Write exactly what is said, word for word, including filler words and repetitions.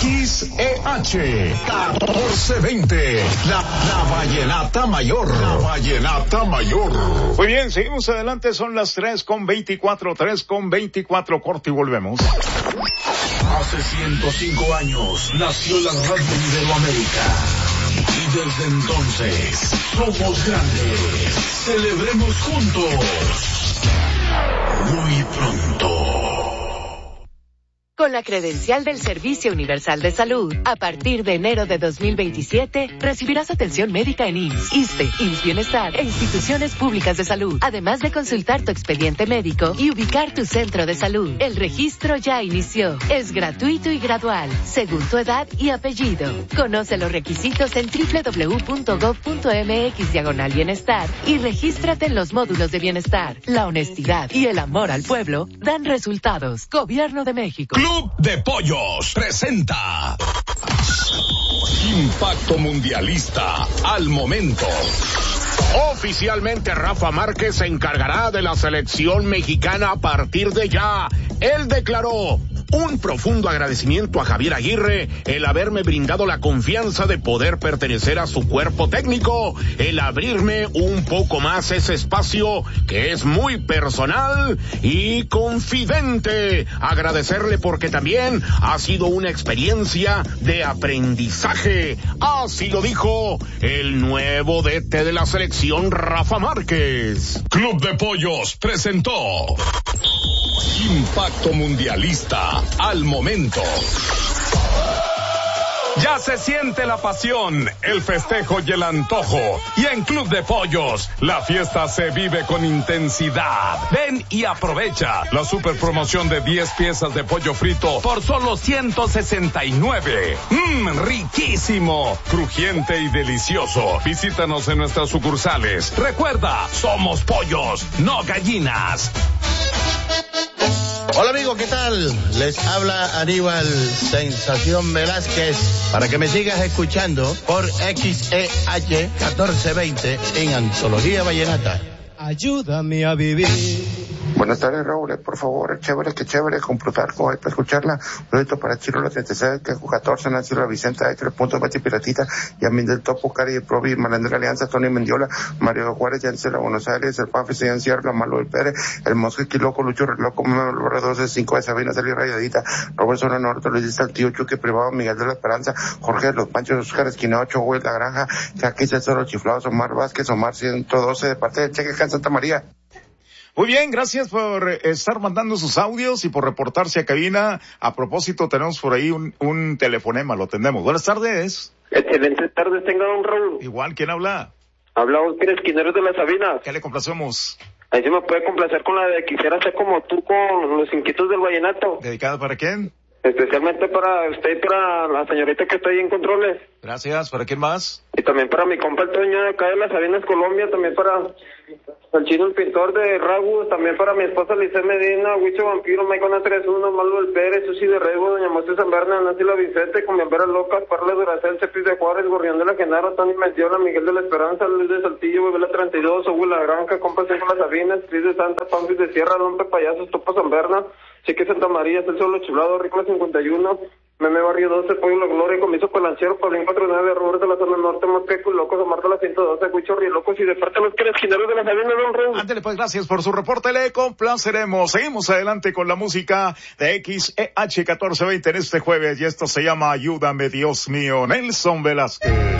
X E H catorce veinte, la, la vallenata mayor, la vallenata mayor. Muy bien, seguimos adelante, son las tres con veinticuatro, tres con veinticuatro, corte y volvemos. Hace ciento cinco años nació la radio en Iberoamérica. Y desde entonces somos grandes. Celebremos juntos. Muy pronto. Con la credencial del Servicio Universal de Salud, a partir de enero de dos mil veintisiete, recibirás atención médica en I M S S, ISSSTE, I M S S Bienestar e instituciones públicas de salud, además de consultar tu expediente médico y ubicar tu centro de salud. El registro ya inició. Es gratuito y gradual, según tu edad y apellido. Conoce los requisitos en doble u doble u doble u punto gob punto eme equis diagonal bienestar y regístrate en los módulos de bienestar. La honestidad y el amor al pueblo dan resultados. Gobierno de México. Club de Pollos presenta Impacto Mundialista al momento. Oficialmente Rafa Márquez se encargará de la selección mexicana a partir de ya. Él declaró: un profundo agradecimiento a Javier Aguirre el haberme brindado la confianza de poder pertenecer a su cuerpo técnico, el abrirme un poco más ese espacio que es muy personal y confidente. Agradecerle porque también ha sido una experiencia de aprendizaje. Así lo dijo el nuevo D T de la selección, Rafa Márquez. Club de Pollos presentó Impacto Mundialista al momento. Ya se siente la pasión, el festejo y el antojo. Y en Club de Pollos, la fiesta se vive con intensidad. Ven y aprovecha la super promoción de diez piezas de pollo frito por solo ciento sesenta y nueve. Mmm, riquísimo, crujiente y delicioso. Visítanos en nuestras sucursales. Recuerda, somos pollos, no gallinas. Hola amigos, ¿qué tal? Les habla Aníbal Sensación Velázquez para que me sigas escuchando por X E H catorce veinte en Antología Vallenata. Ayúdame a vivir. Buenas tardes, Raúl, por favor, chévere, que chévere, con Plutarco, ahí para escucharla. Un bonito para Chiro, la treinta y seis, que catorce, Nancy, la Vicenta, hay tres puntos, Betty Piratita, Yamin del Topo, Cari, Provi, Malandra Alianza, Tony Mendiola, Mario Juárez, Yancela, Buenos Aires, el Pafi, Sean Sierra, Malo del Pérez, el Mosque, Quiloco, Lucho, Reloco, Memo, doce, cinco de Sabina, Salí Rayadita, Roberto Zona Norte, Luis Saltillo, Chuque Privado, Miguel de la Esperanza, Jorge Los Panchos, Oscar Esquina, ocho, Güey, La Granja, Jackie, César, Chiflados, Omar Vázquez, Omar ciento doce, de parte de Cheque, en Santa María. Muy bien, gracias por estar mandando sus audios y por reportarse a cabina. A propósito, tenemos por ahí un, un telefonema, lo tenemos. Buenas tardes. Excelentes tardes, tenga don Raúl. Igual, ¿quién habla? Habla Oscar Esquineros de la Sabina. ¿Qué le complacemos? Ahí se me puede complacer con la de Quisiera ser como tú, con los inquietos del vallenato. ¿Dedicada para quién? Especialmente para usted y para la señorita que está ahí en controles. Gracias, ¿para quién más? Y también para mi compa el Toño de acá de las Sabinas, Colombia, también para el Chino el Pintor de Ragu, también para mi esposa Lice Medina, Huicho Vampiro, Maicona tres uno, Malo del Pérez, Susi de Rego, Doña Moisés San Berna, Nancy La Vicente, Combiambera Locas, Parla Duracel, Cepis de Juárez, Gorrión de la Genaro, Tony Mendiola, Miguel de la Esperanza, Luis de Saltillo, Bebela treinta y dos, Hugo La Granja, Compa Cinco Las Sabinas, Cris de Santa, Pampis de Sierra, Lompe Payasos, Topo San Berna, Chique Santa María, Celso Lo Chulado, Rícola cincuenta y uno, Meme Barrio doce, Pollo La Gloria, Comiso Palanciero, Pablín cuarenta y nueve, Roberto de la Zona Norte, Mosqueco y Locos, Omar de la ciento doce, Huicho Rielocos y de parte de los que esquineros de la Sabina, don Raúl. Ándale, pues gracias por su reporte, le complaceremos. Seguimos adelante con la música de X E H catorce veinte en este jueves y esto se llama Ayúdame, Dios mío, Nelson Velázquez.